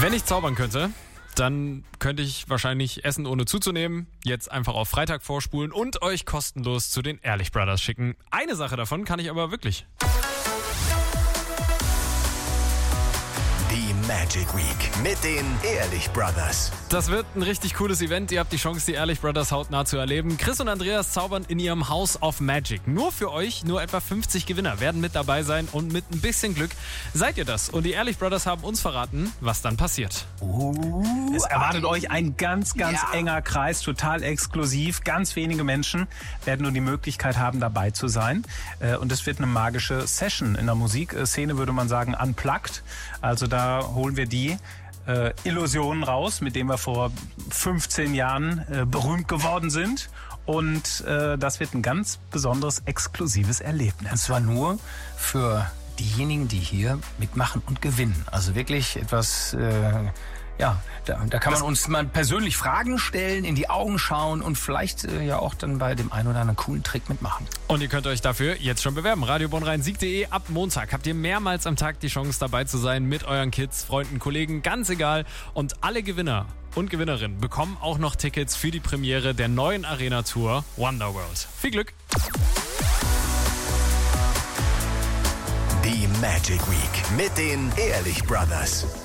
Wenn ich zaubern könnte, dann könnte ich wahrscheinlich Essen ohne zuzunehmen, jetzt einfach auf Freitag vorspulen und euch kostenlos zu den Ehrlich Brothers schicken. Eine Sache davon kann ich aber wirklich. Die Magic Week mit den Ehrlich Brothers. Das wird ein richtig cooles Event. Ihr habt die Chance, die Ehrlich Brothers hautnah zu erleben. Chris und Andreas zaubern in ihrem House of Magic. Nur für euch, nur etwa 50 Gewinner werden mit dabei sein und mit ein bisschen Glück seid ihr das. Und die Ehrlich Brothers haben uns verraten, was dann passiert. Es erwartet euch ein ganz enger Kreis, total exklusiv. Ganz wenige Menschen werden nur die Möglichkeit haben, dabei zu sein. Und es wird eine magische Session. In der Musikszene würde man sagen unplugged. Also da holen wir die Illusionen raus, mit denen wir vor 15 Jahren berühmt geworden sind. Und das wird ein ganz besonderes, exklusives Erlebnis. Und zwar nur für diejenigen, die hier mitmachen und gewinnen. Also wirklich etwas, da kann man uns mal persönlich Fragen stellen, in die Augen schauen und vielleicht ja auch dann bei dem einen oder anderen coolen Trick mitmachen. Und ihr könnt euch dafür jetzt schon bewerben. Radio Bonn-Rhein-Sieg.de. Ab Montag habt ihr mehrmals am Tag die Chance, dabei zu sein mit euren Kids, Freunden, Kollegen, ganz egal. Und alle Gewinner und Gewinnerinnen bekommen auch noch Tickets für die Premiere der neuen Arena-Tour Wonderworld. Viel Glück! Die Magic Week mit den Ehrlich Brothers.